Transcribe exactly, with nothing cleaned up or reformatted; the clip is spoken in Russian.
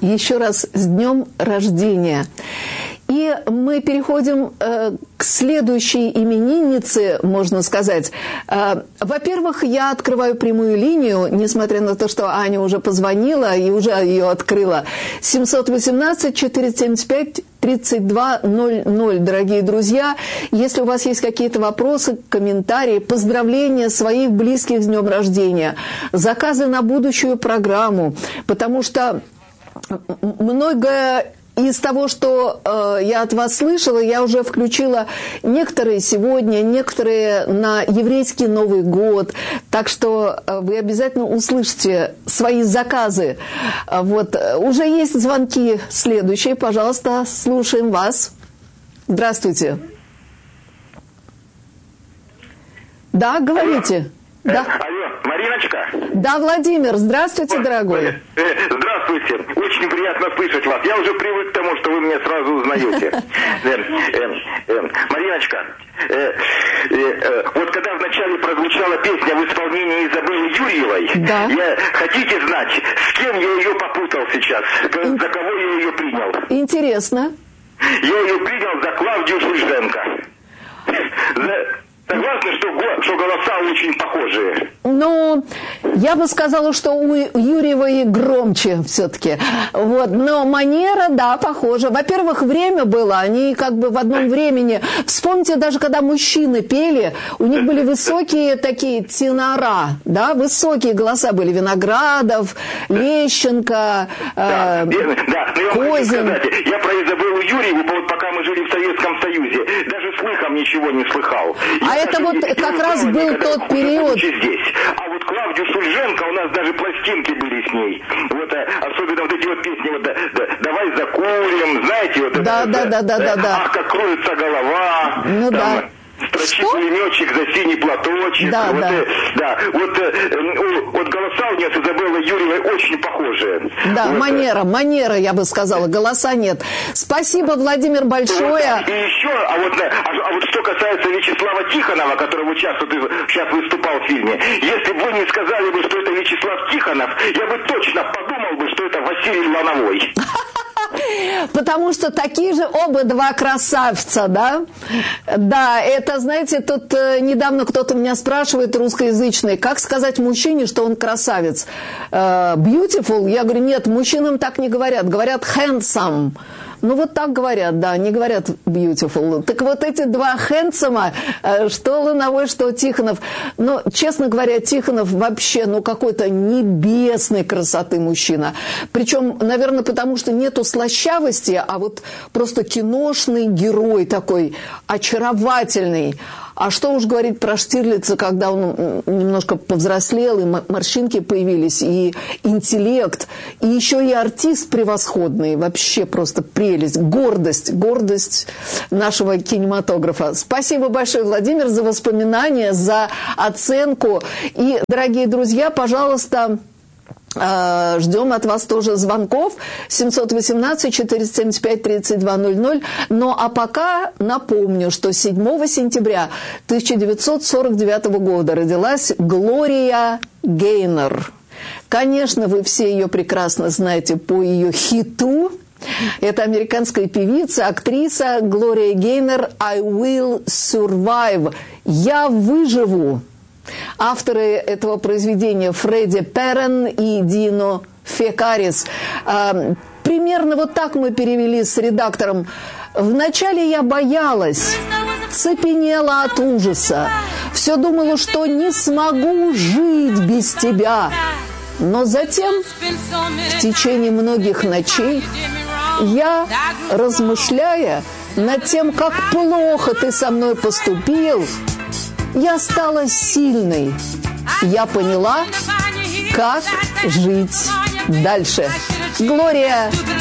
еще раз с днем рождения. И мы переходим э, к следующей имениннице, можно сказать. Э, во-первых, я открываю прямую линию, несмотря на то, что Аня уже позвонила и уже ее открыла. семь один восемь четыре семь пять тридцать два ноль ноль, дорогие друзья. Если у вас есть какие-то вопросы, комментарии, поздравления своих близких с днем рождения, заказы на будущую программу, потому что многое из того, что э, я от вас слышала, я уже включила некоторые сегодня, некоторые на еврейский Новый год. Так что э, вы обязательно услышите свои заказы. Вот. Уже есть звонки следующие. Пожалуйста, слушаем вас. Здравствуйте. Да, говорите. Да. Алло, Мариночка? Да, Владимир, здравствуйте, дорогой. Здравствуйте, очень приятно слышать вас. Я уже привык к тому, что вы меня сразу узнаете. Мариночка, вот когда вначале прозвучала песня в исполнении Изабеллы Юрьевой, я хотите знать, с кем я ее попутал сейчас, за кого я ее принял? Интересно. Я ее принял за Клавдию Шульженко. Согласны, что, что голоса очень похожие? Ну, я бы сказала, что у Юрьевой громче все-таки. Вот. Но манера, да, похожа. Во-первых, время было, они как бы в одном времени. Вспомните, даже когда мужчины пели, у них были высокие такие тенора, да, высокие голоса были. Виноградов, Лещенко, да, э, да. Но я Козин. Сказать, я про Изабеллу Юрьеву, вот пока мы жили в Советском Союзе, даже слыхом ничего не слыхал. А я это вот я, как я раз был тот период. Здесь. А вот Клавдию Шульженко, у нас даже пластинки были с ней. Вот, особенно вот эти вот песни, вот, да, да, «Давай закурим», знаете, вот да, это. Да, да, да, да, да. «Ах, как кроется голова». Ну там, да. Строчит пулеметчик за синий платочек. Да, вот, да. Э, да. Вот, э, вот голоса у нее с Изабеллой Юрьевой очень похожие. Да, вот. манера, манера, я бы сказала, голоса нет. Спасибо, Владимир, большое. Вот, и еще, а вот, а, а вот что касается Вячеслава Тихонова, который вот сейчас, вот, сейчас выступал в фильме, если бы вы не сказали бы, что это Вячеслав Тихонов, я бы точно подумал бы, что это Василий Лановой. Потому что такие же оба два красавца, да? Да, это, знаете, тут э, недавно кто-то меня спрашивает, русскоязычный, как сказать мужчине, что он красавец? Э, beautiful? Я говорю, нет, мужчинам так не говорят, говорят handsome. Ну, вот так говорят, да, не говорят beautiful. Так вот эти два handsome, что Лановой, что Тихонов. Но, честно говоря, Тихонов вообще, ну, какой-то небесной красоты мужчина. Причем, наверное, потому что нету слащавости, а вот просто киношный герой такой, очаровательный. А что уж говорить про Штирлица, когда он немножко повзрослел, и морщинки появились, и интеллект, и еще и артист превосходный, вообще просто прелесть, гордость, гордость нашего кинематографа. Спасибо большое, Владимир, за воспоминания, за оценку. И, дорогие друзья, пожалуйста, ждем от вас тоже звонков семь один восемь четыре семь пять тридцать два ноль ноль. Ну а пока напомню, что седьмого сентября тысяча девятьсот сорок девятого года родилась Глория Гейнор. Конечно, вы все ее прекрасно знаете по ее хиту. Это американская певица, актриса Глория Гейнор «I will survive». «Я выживу». Авторы этого произведения Фредди Перрен и Дино Фекарис. Примерно вот так мы перевели с редактором. Вначале я боялась, цепенела от ужаса. Все думала, что не смогу жить без тебя. Но затем, в течение многих ночей, я, размышляя над тем, как плохо ты со мной поступил, я стала сильной. Я поняла, как жить дальше. Глория